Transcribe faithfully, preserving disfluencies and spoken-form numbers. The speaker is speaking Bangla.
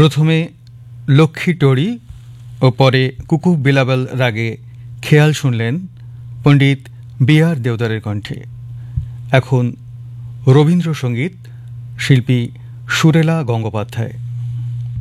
প্রথমে লক্ষ্মী টড়ি ও পরে কুকুব বিলাবল রাগে খেয়াল শুনলেন পণ্ডিত বি আর দেওদারের কণ্ঠে। এখন রবীন্দ্রসঙ্গীত, শিল্পী সুরেলা গঙ্গোপাধ্যায়।